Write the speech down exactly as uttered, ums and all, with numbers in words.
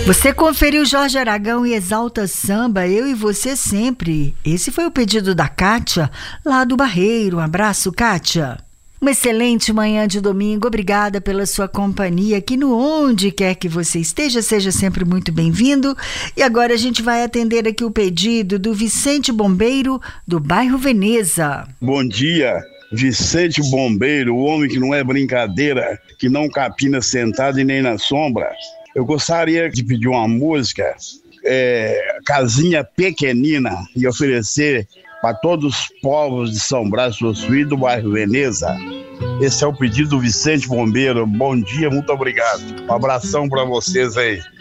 Você conferiu Jorge Aragão e Exalta Samba, eu e você sempre. Esse foi o pedido da Kátia, lá do Barreiro. Um abraço, Kátia. Uma excelente manhã de domingo, obrigada pela sua companhia, que no onde quer que você esteja, seja sempre muito bem-vindo. E agora a gente vai atender aqui o pedido do Vicente Bombeiro, do bairro Veneza. Bom dia, Vicente Bombeiro, o homem que não é brincadeira, que não capina sentado e nem na sombra. Eu gostaria de pedir uma música, é, Casinha Pequenina, e oferecer para todos os povos de São Brás do Sul e do bairro Veneza. Esse é o pedido do Vicente Bombeiro. Bom dia, muito obrigado. Um abração para vocês aí.